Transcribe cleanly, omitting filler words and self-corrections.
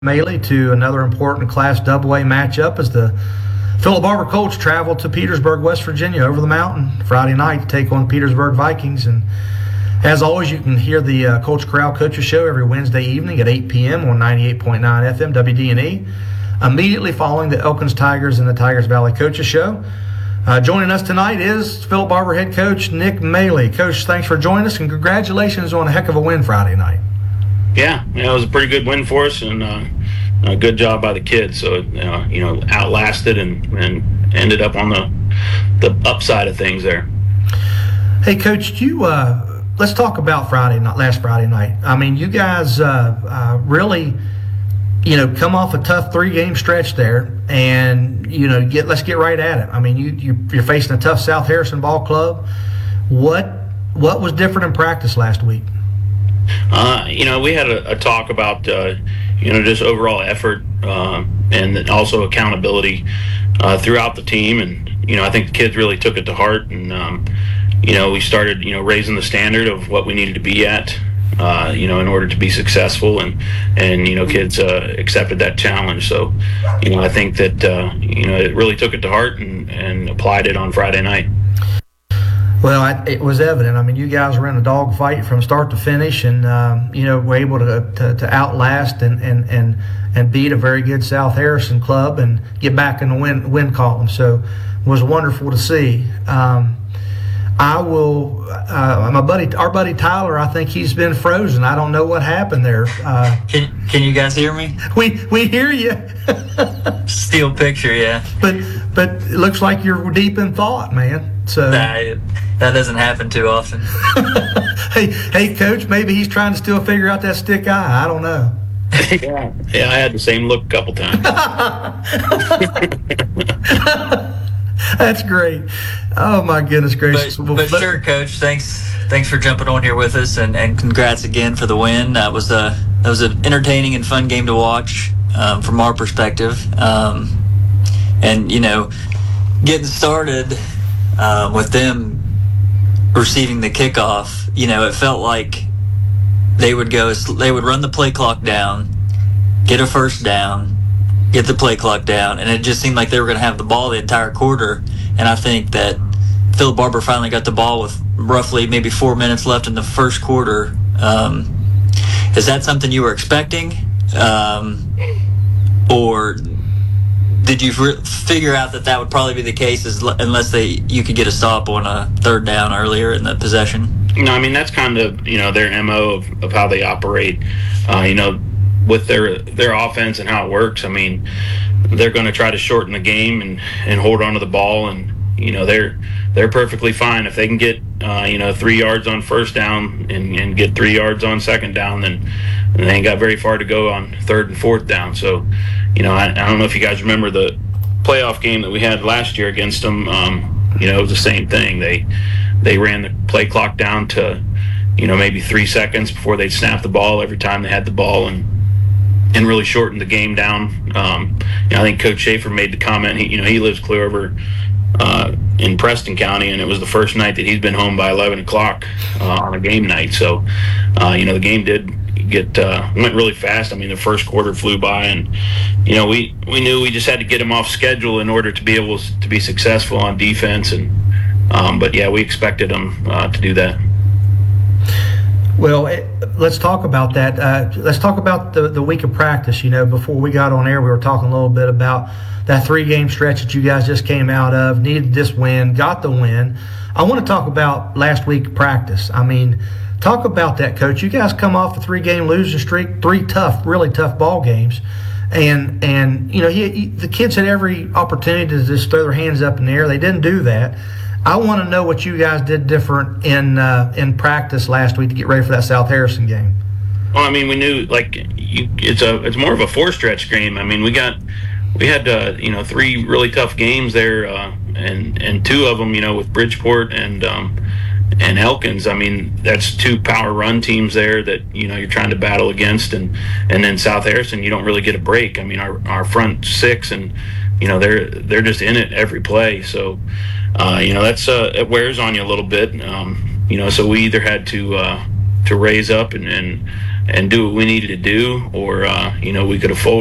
Maley to another important Class AA matchup as the Philip Barber Colts travel to Petersburg, West Virginia over the mountain Friday night to take on Petersburg Vikings. And as always, you can hear the Colts Corral Coaches Show every Wednesday evening at 8 p.m. on 98.9 FM WDNE, immediately following the Elkins Tigers and the Tigers Valley Coaches Show. Joining us tonight is Philip Barber head coach Nick Maley. Coach, thanks for joining us, and congratulations on a heck of a win Friday night. Yeah, it was a pretty good win for us, and a good job by the kids. So, outlasted and ended up on the upside of things there. Hey, Coach, let's talk about last Friday night. I mean, you guys really, come off a tough 3-game stretch there, and let's get right at it. I mean, you're facing a tough South Harrison ball club. What was different in practice last week? We had a talk about, just overall effort and also accountability throughout the team. And, I think the kids really took it to heart. And, we started, raising the standard of what we needed to be at, in order to be successful. And kids accepted that challenge. So, I think that, it really took it to heart and applied it on Friday night. Well, it was evident. I mean, you guys were in a dogfight from start to finish, and were able to outlast and beat a very good South Harrison club and get back in the win column. So it was wonderful to see. Our buddy Tyler, I think he's been frozen. I don't know what happened there. Can you guys hear me? We hear you. Still picture, yeah. But it looks like you're deep in thought, man. So that doesn't happen too often. hey, Coach, maybe he's trying to still figure out that stick eye. I don't know. Yeah, I had the same look a couple times. That's great. Oh my goodness gracious! But sure, Coach. Thanks for jumping on here with us, and congrats again for the win. That was an entertaining and fun game to watch from our perspective. And getting started with them receiving the kickoff, it felt like they would run the play clock down, get a first down, get the play clock down, and it just seemed like they were going to have the ball the entire quarter. And I think that Philip Barber finally got the ball with roughly maybe 4 minutes left in the first quarter. Is that something you were expecting? Or did you figure out that would probably be the case unless you could get a stop on a third down earlier in the possession? No, I mean, that's kind of, their MO of how they operate, with their offense and how it works. I mean, they're going to try to shorten the game and hold on to the ball, and they're perfectly fine if they can get 3 yards on first down and get 3 yards on second down. Then they ain't got very far to go on third and fourth down. So, I don't know if you guys remember the playoff game that we had last year against them. It was the same thing. They ran the play clock down to maybe 3 seconds before they'd snap the ball every time they had the ball, and really shortened the game down. I think Coach Schaefer made the comment. He lives clear over in Preston County, and it was the first night that he's been home by 11 o'clock on a game night. So, the game did went really fast. I mean, the first quarter flew by, and we knew we just had to get him off schedule in order to be able to be successful on defense. And but yeah, we expected him to do that. Well, let's talk about that. Let's talk about the week of practice. Before we got on air, we were talking a little bit about that 3-game stretch that you guys just came out of, needed this win, got the win. I want to talk about last week of practice. I mean, talk about that, Coach. You guys come off a 3-game losing streak, 3 really tough ball games. And the kids had every opportunity to just throw their hands up in the air. They didn't do that. I want to know what you guys did different in practice last week to get ready for that South Harrison game. Well, I mean, we knew it's more of a 4-stretch game. I mean, we had 3 really tough games there, and 2 of them with Bridgeport and Elkins. I mean, that's 2 power run teams there that you're trying to battle against, and then South Harrison, you don't really get a break. I mean, our front 6, and they're just in it every play. So. That's it wears on you a little bit. So we either had to raise up and and do what we needed to do, or we could have folded.